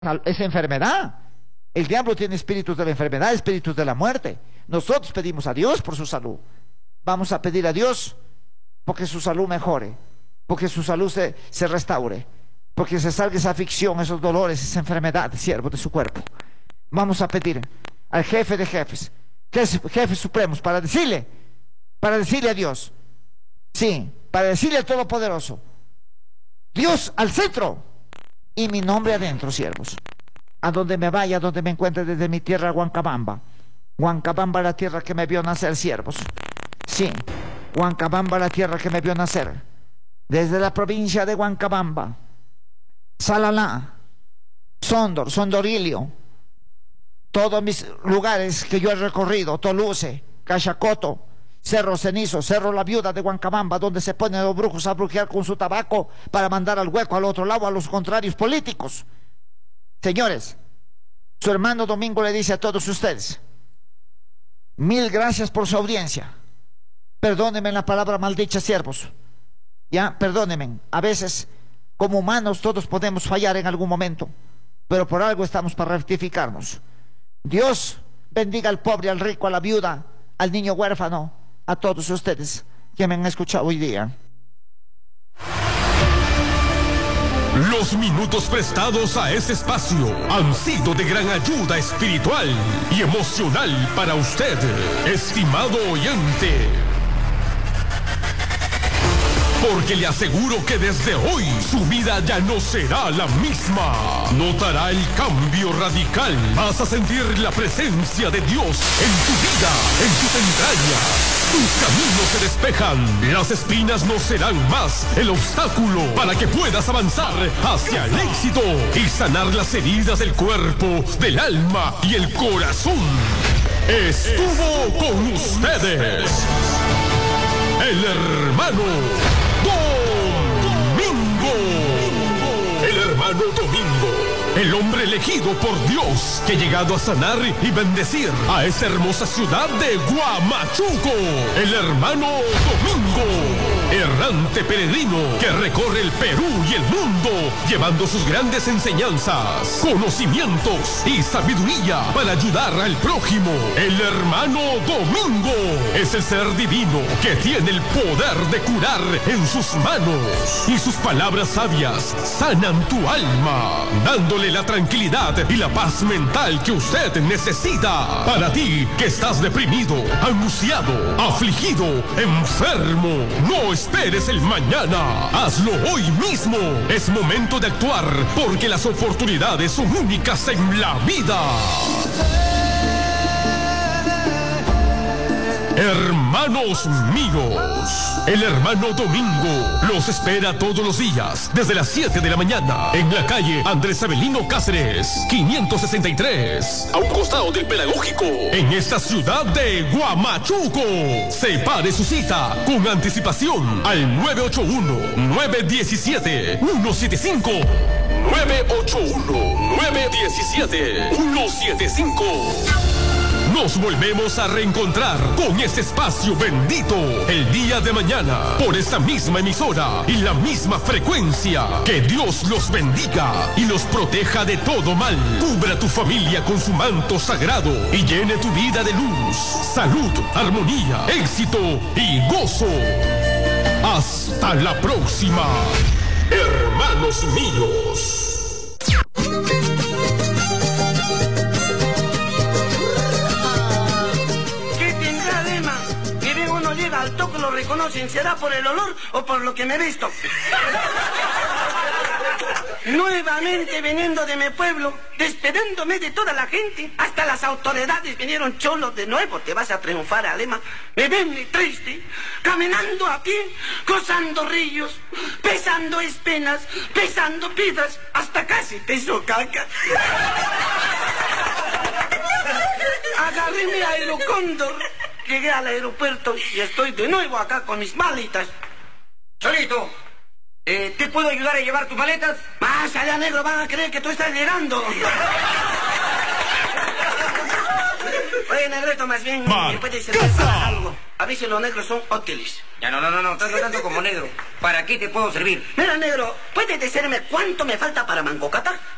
es enfermedad. El diablo tiene espíritus de la enfermedad, espíritus de la muerte. Nosotros pedimos a Dios por su salud. Vamos a pedir a Dios porque su salud mejore, porque su salud se restaure, porque se salga esa aflicción, esos dolores, esa enfermedad, siervo de su cuerpo. Vamos a pedir al jefe de jefes, jefes supremos, para decirle a Dios, sí, para decirle al Todopoderoso, Dios al centro y mi nombre adentro, siervos. A donde me vaya, a donde me encuentre, desde mi tierra, Huancabamba. Huancabamba, la tierra que me vio nacer, siervos. Sí, Huancabamba, la tierra que me vio nacer. Desde la provincia de Huancabamba, Salalá, Sondor, Sondorilio, todos mis lugares que yo he recorrido, Toluce, Cachacoto, Cerro Cenizo, Cerro La Viuda de Huancabamba, donde se ponen los brujos a brujear con su tabaco para mandar al hueco al otro lado a los contrarios políticos. Señores, su hermano Domingo le dice a todos ustedes, mil gracias por su audiencia. Perdónenme la palabra maldicha, siervos. Ya, perdónenme. A veces, como humanos, todos podemos fallar en algún momento, pero por algo estamos para rectificarnos. Dios bendiga al pobre, al rico, a la viuda, al niño huérfano, a todos ustedes que me han escuchado hoy día. Los minutos prestados a este espacio han sido de gran ayuda espiritual y emocional para usted, estimado oyente. Porque le aseguro que desde hoy su vida ya no será la misma. Notará el cambio radical. Vas a sentir la presencia de Dios en tu vida, en tus entrañas. Tus caminos se despejan. Las espinas no serán más el obstáculo para que puedas avanzar hacia el éxito y sanar las heridas del cuerpo, del alma y el corazón. Estuvo con ustedes el hermano Domingo. El hermano Domingo, el hombre elegido por Dios, que ha llegado a sanar y bendecir a esa hermosa ciudad de Huamachuco. El hermano Domingo, errante peregrino que recorre el Perú y el mundo, llevando sus grandes enseñanzas, conocimientos y sabiduría para ayudar al prójimo. El hermano Domingo es el ser divino que tiene el poder de curar en sus manos, y sus palabras sabias sanan tu alma, dándole la tranquilidad y la paz mental que usted necesita. Para ti que estás deprimido, angustiado, afligido, enfermo, no esperes el mañana. Hazlo hoy mismo. Es momento de actuar, porque las oportunidades son únicas en la vida. Hermanos míos, el hermano Domingo los espera todos los días desde las 7 de la mañana en la calle Andrés Avelino Cáceres, 563, a un costado del Pedagógico, en esta ciudad de Huamachuco. Separe su cita con anticipación al 981-917-175. 981-917-175. Nos volvemos a reencontrar con este espacio bendito el día de mañana por esta misma emisora y la misma frecuencia. Que Dios los bendiga y los proteja de todo mal. Cubra tu familia con su manto sagrado y llene tu vida de luz, salud, armonía, éxito y gozo. Hasta la próxima, hermanos míos. Al toque lo reconocen, ¿será por el olor o por lo que me he visto? Nuevamente viniendo de mi pueblo, despidiéndome de toda la gente, hasta las autoridades vinieron cholos de nuevo. Te vas a triunfar, Alema. Me ven muy triste, caminando a pie, cruzando ríos, pesando espinas, pesando piedras, hasta casi te hizo caca. Agarré mi aerocóndor, llegué al aeropuerto y estoy de nuevo acá con mis maletas. Solito, ¿te puedo ayudar a llevar tus maletas? Más allá, negro, van a creer que tú estás llegando. Oye, negrito, más bien, ¿me puedes servir para algo? A veces los negros son útiles. Ya, no, estás hablando como negro. ¿Para qué te puedo servir? Mira, negro, ¿puedes decirme cuánto me falta para Mangocata?